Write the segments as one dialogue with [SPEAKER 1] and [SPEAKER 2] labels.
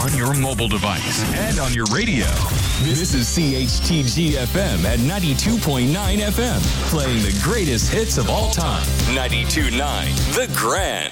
[SPEAKER 1] on your mobile device and on your radio. This is CHTG FM at 92.9 FM, playing the greatest hits of all time. 92.9 The Grand.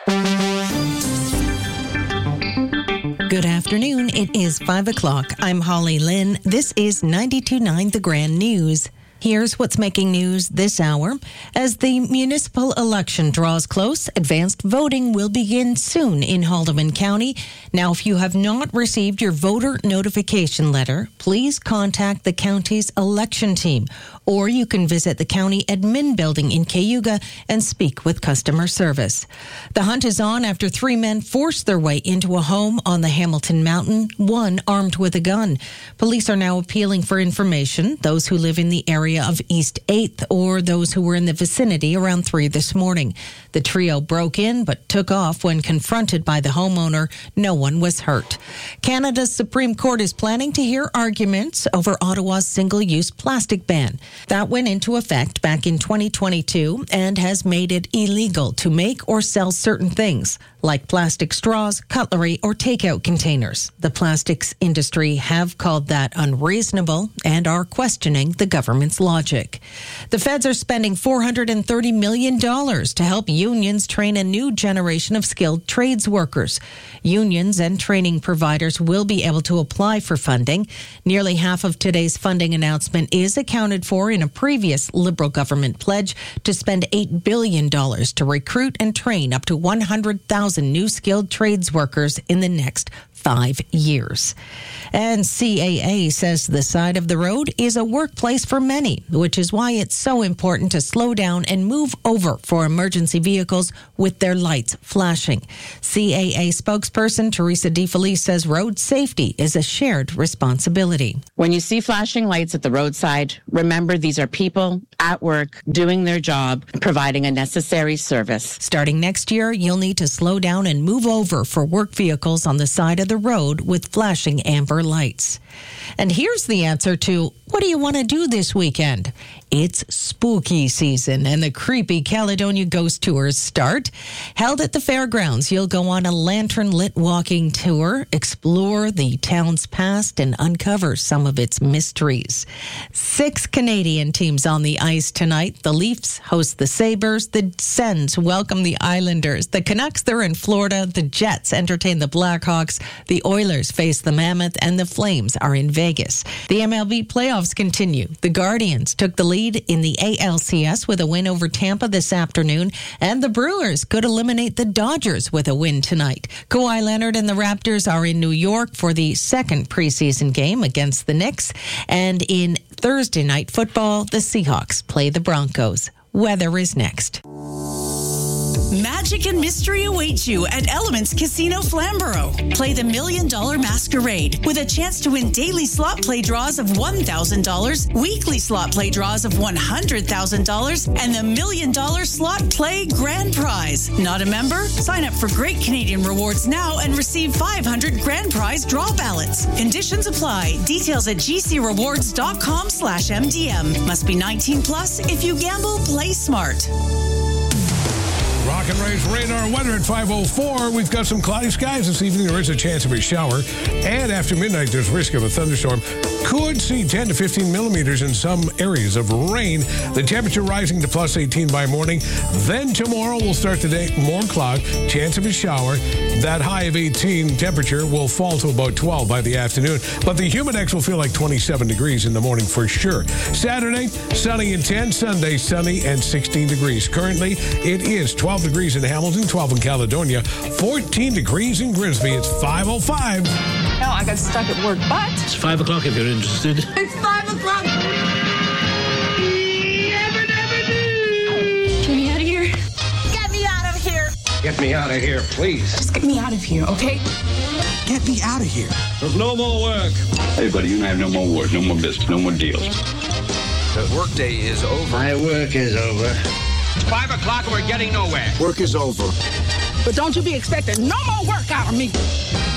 [SPEAKER 2] Good afternoon. It is 5 o'clock. I'm Holly Lynn. This is 92.9 The Grand News. Here's what's making news this hour. As the municipal election draws close, advanced voting will begin soon in Haldimand County. Now, if you have not received your voter notification letter, please contact the county's election team, or you can visit the county admin building in Cayuga and speak with customer service. The hunt is on after 3 men forced their way into a home on the Hamilton Mountain, one armed with a gun. Police are now appealing for information. Those who live in the area of East 8th or those who were in the vicinity around 3 this morning. The trio broke in but took off when confronted by the homeowner. No one was hurt. Canada's Supreme Court is planning to hear arguments over Ottawa's single-use plastic ban. That went into effect back in 2022 and has made it illegal to make or sell certain things, like plastic straws, cutlery, or takeout containers. The plastics industry have called that unreasonable and are questioning the government's logic. The feds are spending $430 million to help unions train a new generation of skilled trades workers. Unions and training providers will be able to apply for funding. Nearly half of today's funding announcement is accounted for in a previous Liberal government pledge to spend $8 billion to recruit and train up to 100,000 new skilled trades workers in the next 5 years. And CAA says the side of the road is a workplace for many, which is why it's so important to slow down and move over for emergency vehicles with their lights flashing. CAA spokesperson Teresa DeFelice says road safety is a shared responsibility.
[SPEAKER 3] When you see flashing lights at the roadside, remember these are people at work doing their job, providing a necessary service.
[SPEAKER 2] Starting next year, you'll need to slow down and move over for work vehicles on the side of the road with flashing amber lights. And here's the answer to what do you want to do this weekend? It's spooky season and the creepy Caledonia Ghost Tours start. Held at the fairgrounds, you'll go on a lantern-lit walking tour, explore the town's past, and uncover some of its mysteries. 6 Canadian teams on the ice tonight. The Leafs host the Sabres. The Sens welcome the Islanders. The Canucks, they're in Florida. The Jets entertain the Blackhawks. The Oilers face the Mammoth, and the Flames are in Vegas. The MLB playoffs continue. The Guardians took the lead in the ALCS with a win over Tampa this afternoon, and the Brewers could eliminate the Dodgers with a win tonight. Kawhi Leonard and the Raptors are in New York for the second preseason game against the Knicks, and in Thursday night football, the Seahawks play the Broncos. Weather is next.
[SPEAKER 4] Magic and mystery await you at Elements Casino Flamborough. Play the $1 Million Masquerade with a chance to win daily slot play draws of $1,000, weekly slot play draws of $100,000, and the $1 Million Slot Play Grand Prize. Not a member? Sign up for Great Canadian Rewards now and receive 500 Grand Prize draw ballots. Conditions apply. Details at gcrewards.com/MDM. Must be 19 plus. If you gamble, play smart.
[SPEAKER 5] Rock and Ray's radar weather at 5:04. We've got some cloudy skies this evening. There is a chance of a shower. And after midnight, there's risk of a thunderstorm. Could see 10 to 15 millimeters in some areas of rain. The temperature rising to plus 18 by morning. Then tomorrow we'll start the day more cloud, chance of a shower. That high of 18 temperature will fall to about 12 by the afternoon. But the Humidex will feel like 27 degrees in the morning for sure. Saturday, sunny and 10. Sunday, sunny and 16 degrees. Currently, it is 12 degrees in Hamilton, 12 in Caledonia, 14 degrees in Grimsby. It's 5:05.
[SPEAKER 6] No, I got stuck at work, but...
[SPEAKER 7] It's 5 o'clock if you're interested.
[SPEAKER 6] It's 5 o'clock! Never do! Get me out of here. Get me out of here!
[SPEAKER 8] Get me out of here, please.
[SPEAKER 6] Just get me out of here, okay?
[SPEAKER 8] Get me out of here.
[SPEAKER 7] There's no more work.
[SPEAKER 9] Hey, buddy, you and I have no more work, no more business, no more deals.
[SPEAKER 8] The workday is over.
[SPEAKER 9] My work is over.
[SPEAKER 8] 5 o'clock and we're getting nowhere.
[SPEAKER 10] Work is over.
[SPEAKER 6] But don't you be expecting no more work out of me.